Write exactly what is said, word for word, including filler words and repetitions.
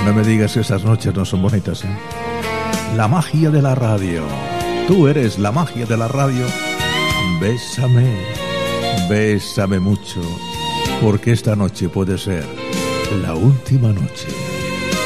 no me digas que esas noches no son bonitas, ¿eh? La magia de la radio. Tú eres la magia de la radio. Bésame, bésame mucho, porque esta noche puede ser la última noche.